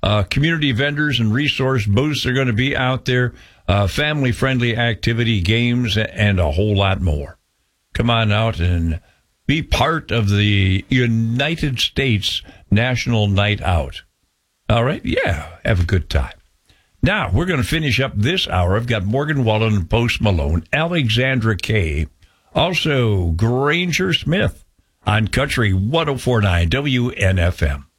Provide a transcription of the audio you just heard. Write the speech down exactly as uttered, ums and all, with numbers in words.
Uh, community vendors and resource booths are going to be out there. Uh, family-friendly activity, games, and a whole lot more. Come on out and be part of the United States National Night Out. All right? Yeah, have a good time. Now, we're going to finish up this hour. I've got Morgan Wallen and Post Malone, Alexandra Kay, also Granger Smith on Country one oh four point nine W N F M.